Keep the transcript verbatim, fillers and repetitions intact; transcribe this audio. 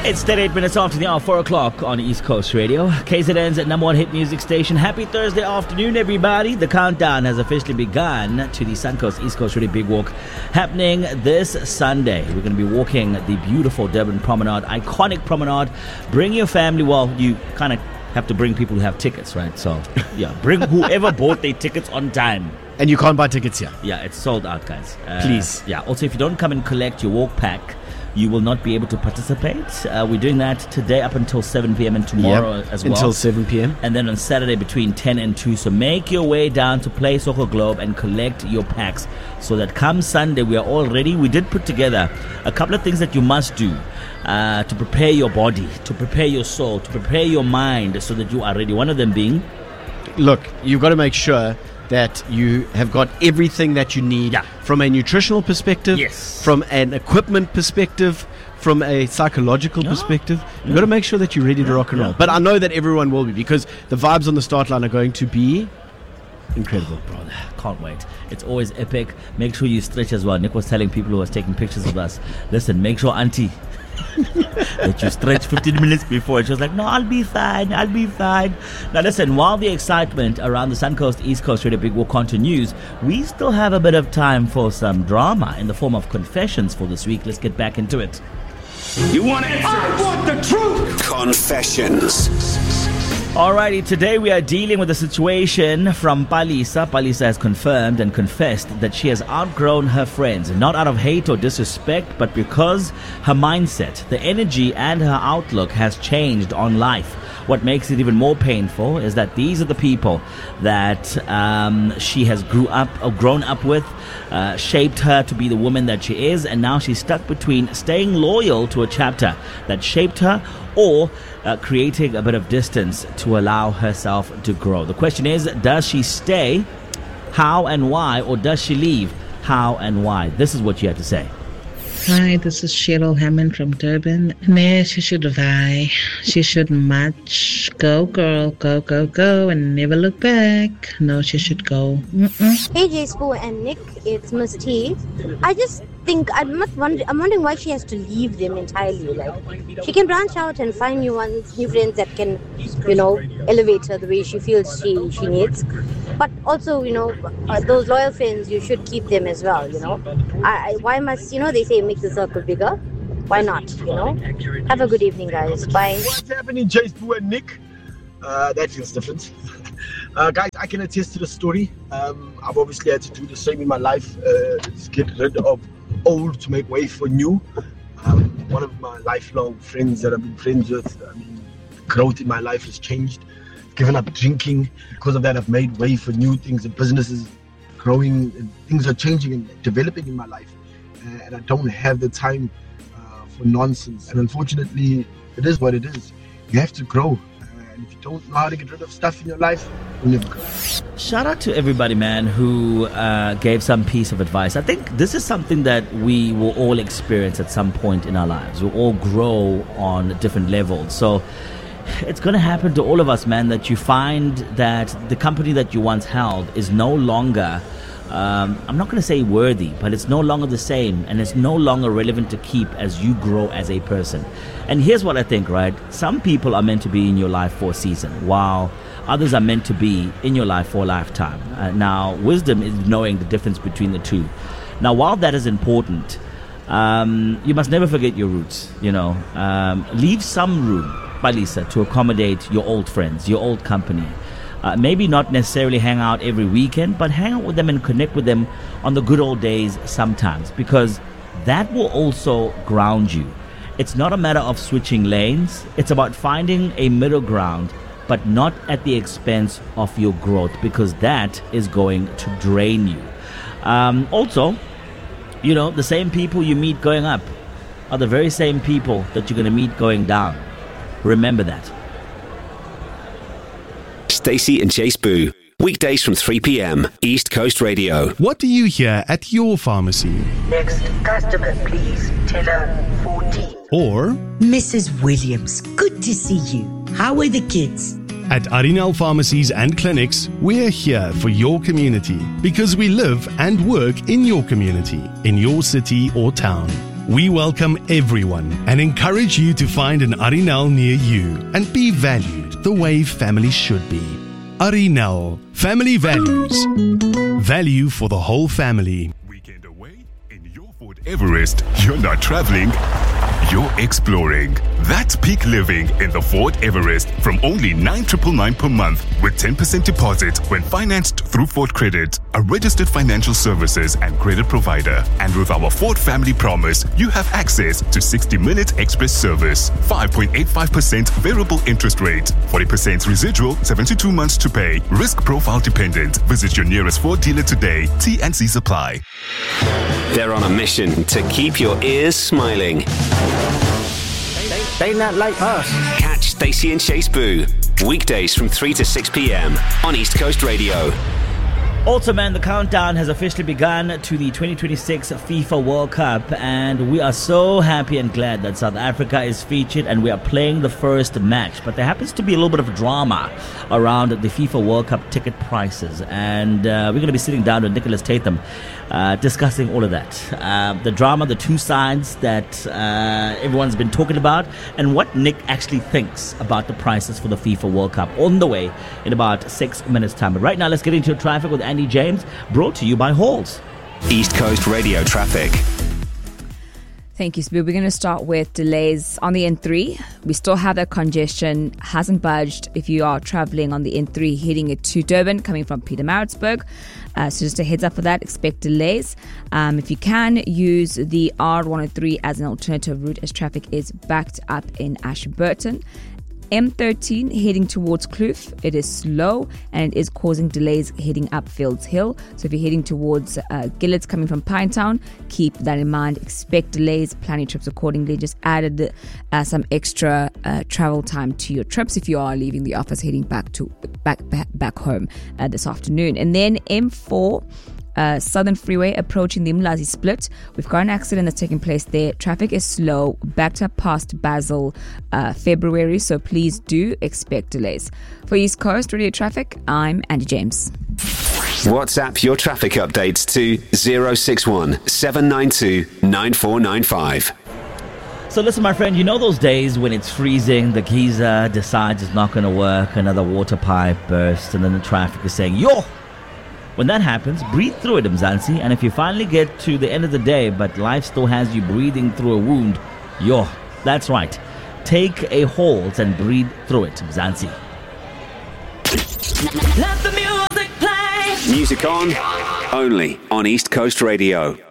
It's thirty-eight minutes after the hour, four o'clock on East Coast Radio, K Z N's number one hit music station. Happy Thursday afternoon, everybody. The countdown has officially begun to the Suncoast East Coast Radio Big Walk, happening this Sunday. We're going to be walking the beautiful Durban Promenade, iconic promenade. Bring your family. Well, you kind of have to bring people who have tickets, right? So, yeah, bring whoever bought their tickets on time. And you can't buy tickets here. Yeah, it's sold out, guys. Uh, Please. Yeah, also, if you don't come and collect your walk pack, you will not be able to participate. Uh, we're doing that today up until seven p.m. and tomorrow Yep, as well. until seven p.m. And then on Saturday between ten and two. So make your way down to Play Soccer Globe and collect your packs so that come Sunday we are all ready. We did put together a couple of things that you must do uh, to prepare your body, to prepare your soul, to prepare your mind so that you are ready. One of them being... Look, you've got to make sure that you have got everything that you need Yeah. from a nutritional perspective, Yes. from an equipment perspective, from a psychological Yeah. perspective. You've got to make sure that you're ready to rock and roll. But I know that everyone will be, because the vibes on the start line are going to be incredible. Brother, can't wait. It's always epic. Make sure you stretch as well. Nick was telling people who was taking pictures of us, listen, make sure auntie that you stretch fifteen minutes before. She was like, no, I'll be fine, I'll be fine. Now listen, while the excitement around the Suncoast East Coast Radio Big Walk continues, we still have a bit of time for some drama in the form of confessions for this week. Let's get back into it. You want answers? I want the truth. Confessions. Alrighty, today we are dealing with a situation from Palisa. Palisa has confirmed and confessed that she has outgrown her friends, not out of hate or disrespect, but because her mindset, the energy and her outlook has changed on life. What makes it even more painful is that these are the people that um, she has grew up or grown up with, uh, shaped her to be the woman that she is, and now she's stuck between staying loyal to a chapter that shaped her or uh, creating a bit of distance to allow herself to grow. The question is, does she stay? How and why? Or does she leave? How and why? This is what you had to say. Hi, this is Cheryl Hammond from Durban. Nah, she should vie. She should march. Go, girl. Go, go, go. And never look back. No, she should go. Mm-mm. Hey, J Spoo and Nick, it's Miss T. I just think, I'm not wondering, I'm wondering why she has to leave them entirely. Like, she can branch out and find new ones, new friends that can, you know, elevate her the way she feels she, she needs. But also, you know, uh, those loyal friends, you should keep them as well, you know. I, I, why must, you know, they say make the circle bigger. Why not, you know? Have a good evening, guys. Bye. What's happening, J Spoo and Nick? Uh, that feels different. uh, guys, I can attest to the story. Um, I've obviously had to do the same in my life. Uh, just get rid of old to make way for new. Um, one of my lifelong friends that I've been friends with, I mean, growth in my life has changed. Given up drinking. Because of that, I've made way for new things and businesses growing. And things are changing and developing in my life. Uh, and I don't have the time uh, for nonsense. And unfortunately, it is what it is. You have to grow. Uh, and if you don't know how to get rid of stuff in your life, you'll never grow. Shout out to everybody, man, who uh, gave some piece of advice. I think this is something that we will all experience at some point in our lives. We'll all grow on different levels. So it's going to happen to all of us, man, that you find that the company that you once held is no longer, um, I'm not going to say worthy, but it's no longer the same, and it's no longer relevant to keep as you grow as a person. And here's what I think, right? Some people are meant to be in your life for a season, while others are meant to be in your life for a lifetime. Uh, now, wisdom is knowing the difference between the two. Now, while that is important, um, you must never forget your roots, you know. Um, leave some room, Palisa, to accommodate your old friends, your old company. Uh, maybe not necessarily hang out every weekend, but hang out with them and connect with them on the good old days sometimes, because that will also ground you. It's not a matter of switching lanes. It's about finding a middle ground, but not at the expense of your growth, because that is going to drain you. Um, also, you know, the same people you meet going up are the very same people that you're going to meet going down. Remember that. Stacey and J Spoo, weekdays from three p.m. East Coast Radio. What do you hear at your pharmacy? Next customer, please. Teller fourteen. Or Missus Williams, good to see you. How are the kids? At Arinal Pharmacies and Clinics, we're here for your community because we live and work in your community, in your city or town. We welcome everyone and encourage you to find an Arinal near you and be valued the way family should be. Arinal, family values. Value for the whole family. Weekend away in your Ford Everest, you're not traveling, you're exploring. That's peak living in the Ford Everest from only nine thousand nine hundred ninety-nine per month with ten percent deposit when financed through Ford Credit, a registered financial services and credit provider. And with our Ford Family Promise, you have access to sixty minute express service, five point eight five percent variable interest rate, forty percent residual, seventy-two months to pay, risk profile dependent. Visit your nearest Ford dealer today. T and C's apply. They're on a mission to keep your ears smiling. They not like us. Catch Stacey and Chase Boo weekdays from three to six p.m. on East Coast Radio. Also, man, the countdown has officially begun to the twenty twenty-six FIFA World Cup, and we are so happy and glad that South Africa is featured and we are playing the first match. But there happens to be a little bit of drama around the FIFA World Cup ticket prices, and uh, we're going to be sitting down with Nicholas Tatham uh, discussing all of that. Uh, the drama, the two sides that uh, everyone's been talking about, and what Nick actually thinks about the prices for the FIFA World Cup on the way in about six minutes' time. But right now, let's get into traffic with Andy James, brought to you by Halls. East Coast Radio traffic. Thank you, Sbu. We're going to start with delays on the N three. We still have that congestion, hasn't budged if you are traveling on the N three heading it to Durban, coming from Pietermaritzburg. Uh, so just a heads up for that, expect delays. Um, if you can, use the R one oh three as an alternative route as traffic is backed up in Ashburton. M thirteen heading towards Kloof, it is slow and it is causing delays heading up Fields Hill. So if you're heading towards uh, Gillet's coming from Pinetown, keep that in mind. Expect delays, plan your trips accordingly. Just added uh, some extra uh, travel time to your trips if you are leaving the office heading back to back back, back home uh, this afternoon. And then M four. Uh, Southern Freeway approaching the Mlazi split. We've got an accident that's taking place there. Traffic is slow, backed up past Basel uh, February, so please do expect delays. For East Coast Radio Traffic, I'm Andy James. WhatsApp your traffic updates to zero six one seven nine two nine four nine five. So listen, my friend, you know those days when it's freezing, the geyser decides it's not going to work, another water pipe bursts, and then the traffic is saying, yo! When that happens, breathe through it, Mzansi. And if you finally get to the end of the day, but life still has you breathing through a wound, yo, that's right. Take a halt and breathe through it, Mzansi. Let the music play. Music on, only on East Coast Radio.